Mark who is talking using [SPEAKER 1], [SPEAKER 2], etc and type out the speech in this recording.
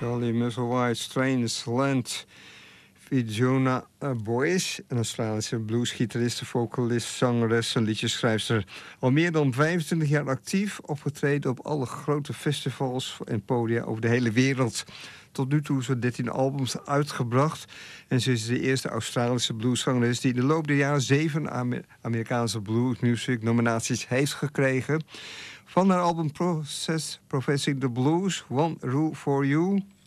[SPEAKER 1] Charlie Musselwhite, Strange Land. Fiona Boyce, een Australische bluesgitariste, vocalist, zangeres en liedjeschrijfster. Al meer dan 25 jaar actief, opgetreden op alle grote festivals en podia over de hele wereld. Tot nu toe zo'n 13 albums uitgebracht. En ze is de eerste Australische blueszangeres die in de loop der jaren 7 Amerikaanse Blues Music nominaties heeft gekregen. Van haar album Process Professing the Blues, One Rule for You,